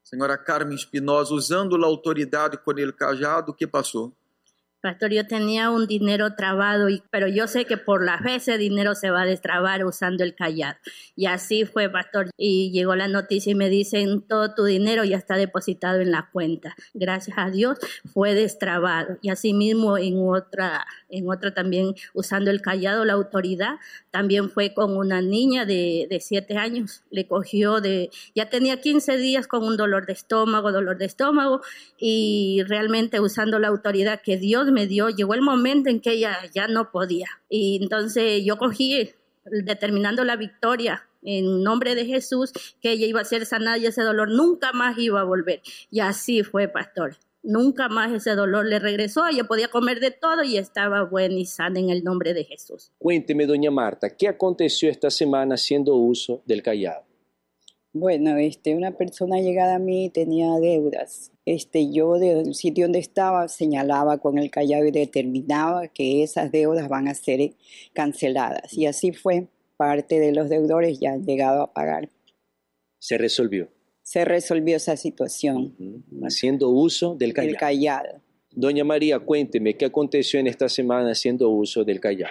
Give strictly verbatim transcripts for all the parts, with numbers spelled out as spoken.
Senhora Carmen Espinosa, usando a autoridade com el cajado, o que passou? Pastor, yo tenía un dinero trabado, y, pero yo sé que por la fe ese dinero se va a destrabar usando el callado. Y así fue, pastor. Y llegó la noticia y me dicen, todo tu dinero ya está depositado en la cuenta. Gracias a Dios fue destrabado. Y así mismo en otra, en otra también usando el callado, la autoridad, también fue con una niña de, de siete años. Le cogió de, ya tenía quince días con un dolor de estómago, dolor de estómago, y realmente usando la autoridad que Dios me dio, llegó el momento en que ella ya no podía. Y entonces yo cogí, determinando la victoria en nombre de Jesús, que ella iba a ser sanada y ese dolor nunca más iba a volver. Y así fue, pastor. Nunca más ese dolor le regresó, ella podía comer de todo y estaba buena y sana en el nombre de Jesús. Cuénteme, doña Marta, ¿qué aconteció esta semana haciendo uso del callado? Bueno, este, una persona llegada a mí tenía deudas. Este, yo del sitio donde estaba señalaba con el callado y determinaba que esas deudas van a ser canceladas. Y así fue. Parte de los deudores ya han llegado a pagar. ¿Se resolvió? Se resolvió esa situación. Uh-huh. Haciendo uso del callado. El callado. Doña María, cuénteme, ¿qué aconteció en esta semana haciendo uso del callado?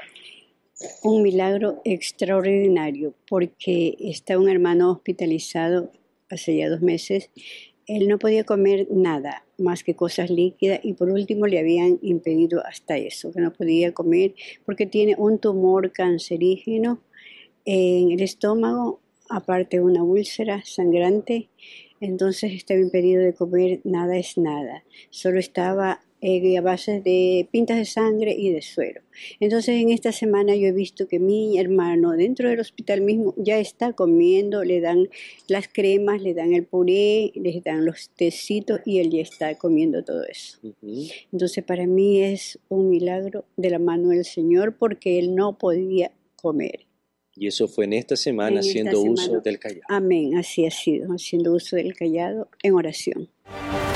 Un milagro extraordinario, porque está un hermano hospitalizado hace ya dos meses. Él no podía comer nada más que cosas líquidas y por último le habían impedido hasta eso, que no podía comer porque tiene un tumor cancerígeno en el estómago, aparte de una úlcera sangrante. Entonces estaba impedido de comer nada es nada, solo estaba Eh, a base de pintas de sangre y de suero. Entonces en esta semana yo he visto que mi hermano dentro del hospital mismo ya está comiendo, le dan las cremas, le dan el puré, le dan los tecitos y él ya está comiendo todo eso. Uh-huh. Entonces para mí es un milagro de la mano del Señor porque él no podía comer. Y eso fue en esta semana en haciendo esta uso semana, del callado. Amén, así ha sido, haciendo uso del callado en oración.